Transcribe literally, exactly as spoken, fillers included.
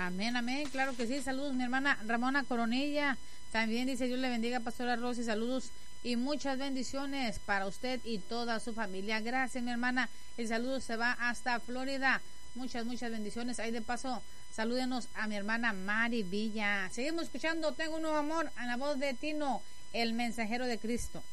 Amén, amén, claro que sí. Saludos, mi hermana Ramona Coronilla. También dice, Dios le bendiga, Pastora Rosy. Saludos y muchas bendiciones para usted y toda su familia. Gracias, mi hermana. El saludo se va hasta Florida. Muchas, muchas bendiciones. Ahí de paso, salúdenos a mi hermana Mari Villa. Seguimos escuchando Tengo un nuevo amor, a la voz de Tino, el mensajero de Cristo.